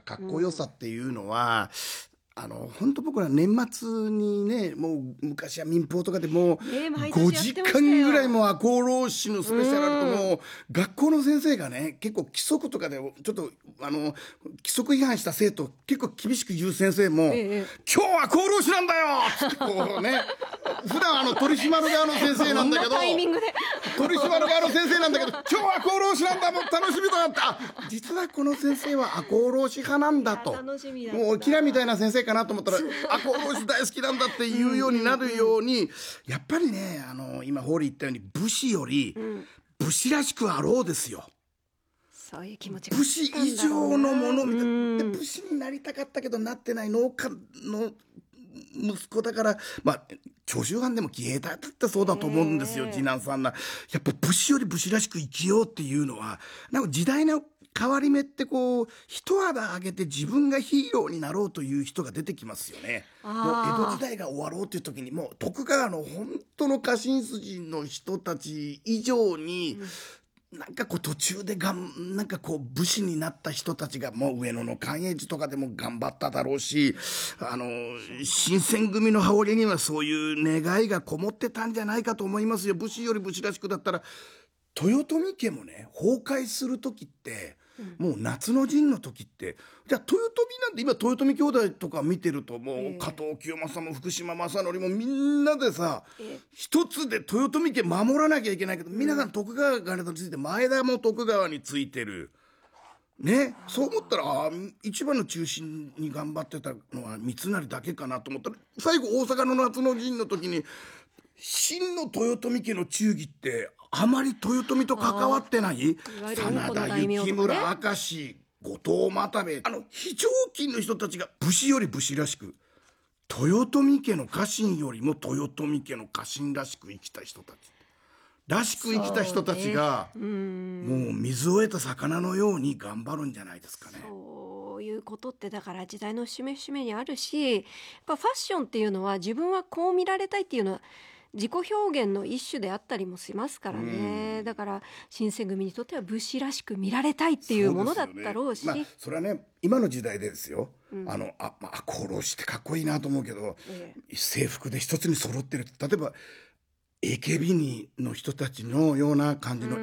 かっこよさっていうのは、本当僕ら年末にね、もう昔は民放とかでもう5時間ぐらいも赤穂浪士のスペシャルあると、もう学校の先生がね、結構規則とかでちょっと規則違反した生徒結構厳しく言う先生も、今日は赤穂浪士なんだよってこうね、普段取り締まる側の先生なんだけど、 タイミングで取り締まる側の先生なんだけど、今日は赤穂浪士なんだ、もう楽しみだって、実はこの先生は赤穂浪士派なんだと、もうキラみたいな先生かなと思ったら赤穂浪士大好きなんだっていうようになるように、やっぱりね、今ホーリー言ったように武士より武士らしくあろうですよ。 そういう気持ちが武士以上のものみたいな。で武士になりたかったけどなってない農家の息子だから、長州藩でも義兵隊だってそうだと思うんですよ、次男さんな。やっぱ武士より武士らしく生きようっていうのは、なんか時代の変わり目ってこう一肌上げて自分がヒーローになろうという人が出てきますよね。もう江戸時代が終わろうという時に、もう徳川の本当の家臣筋の人たち以上に、なんかこう途中でなんかこう武士になった人たちが、もう上野の寛永寺とかでも頑張っただろうし、新選組の羽織にはそういう願いがこもってたんじゃないかと思いますよ。武士より武士らしくだったら、豊臣家もね、崩壊する時って、もう夏の陣の時って、じゃあ豊臣なんて今豊臣兄弟とか見てると、もう加藤清正も福島正則もみんなでさ、一つで豊臣家守らなきゃいけないけど、皆さん徳川がついて、前田も徳川についてるね。そう思ったら、一番の中心に頑張ってたのは三成だけかなと思ったら、最後大阪の夏の陣の時に真の豊臣家の忠義ってあまり豊臣と関わってない、真田幸村明石後藤又兵衛、非常勤の人たちが武士より武士らしく、豊臣家の家臣よりも豊臣家の家臣らしく生きた人たちが、もう水を得た魚のように頑張るんじゃないですかね。 そういうことってだから時代の節目節目にあるし、やっぱファッションっていうのは自分はこう見られたいっていうのは自己表現の一種であったりもしますからね。だから新選組にとっては武士らしく見られたいっていうものだったろうし、 それはね、今の時代でですよ、赤穂浪士ってかっこいいなと思うけど、制服で一つに揃ってる。例えば AKB の人たちのような感じの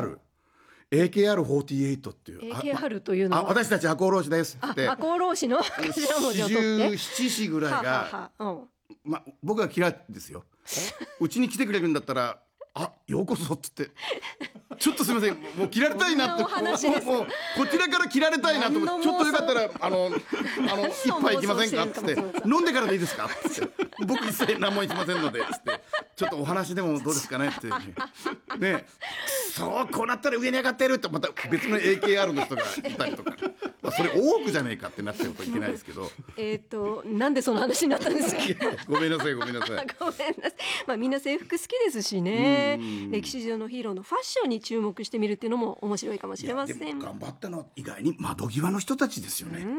AKR48 っていう、 AKR というのは、 私たち赤穂浪士ですって、 赤穂浪士の頭文字を取って 47士ぐらいが、僕は嫌いですよ。うちに来てくれるんだったら、ようこそっつって、ちょっとすみません、もう切られたいなって、もうこちらから切られたいなと思って、ちょっとよかったら一杯行きませんかっつって、飲んでからでいいですかっつって、僕一切何も行きませんのでっつって、ちょっとお話でもどうですかねってね、そうこうなったら上に上がってるって、また別の AKR の人がいたりとか、それ多くじゃねえかってなっちゃうといけないですけど、 なんでその話になったんですか。 ごめんなさいごめんなさい。みんな制服好きですしね。歴史上のヒーローのファッションに注目してみるっていうのも面白いかもしれません。 でも頑張ったのは意外に窓際の人たちですよね。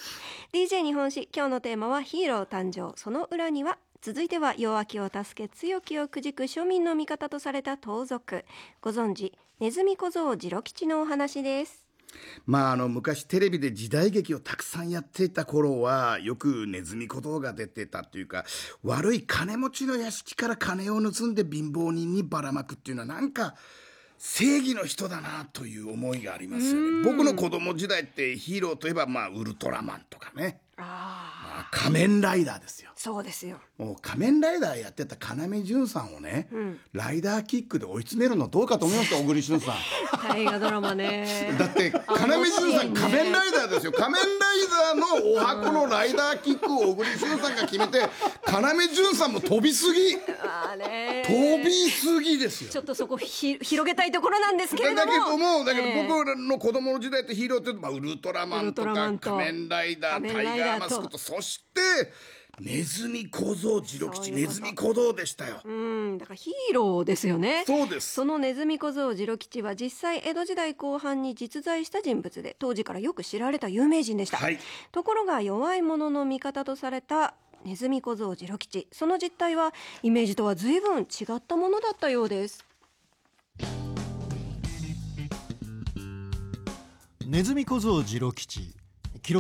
DJ 日本史、今日のテーマはヒーロー誕生、その裏には。続いては弱きを助け強きをくじく庶民の味方とされた盗賊、ご存知ネズミ小僧次郎吉のお話です。 昔テレビで時代劇をたくさんやっていた頃は、よくネズミ小僧が出てたというか、悪い金持ちの屋敷から金を盗んで貧乏人にばらまくっていうのは、なんか正義の人だなという思いがありますよね。僕の子供時代ってヒーローといえば、ウルトラマンとかね、仮面ライダーですよ。 そうですよ。 もう仮面ライダーやってた要潤さんをね、ライダーキックで追い詰めるのどうかと思いますか、小栗旬さん。 大河ドラマね。 だって要潤さん仮面ライダーですよ。仮面ライダーのお箱のライダーキックを小栗旬さんが決めて、要潤さんも飛びすぎ、飛びすぎですよ。 ちょっとそこ広げたいところなんですけれども、 だけど僕らの子供の時代ってヒーローって言うと、ウルトラマンとか仮面ライダー、タイガーマスクと、そしてネズミ小僧次郎吉、ネズミ小僧でしたよ。 だからヒーローですよね。 そうです。 そのネズミ小僧次郎吉は実際江戸時代後半に実在した人物で、当時からよく知られた有名人でした。ところが弱い者の味方とされたネズミ小僧次郎吉、その実態はイメージとは随分違ったものだったようです。 ネズミ小僧次郎吉、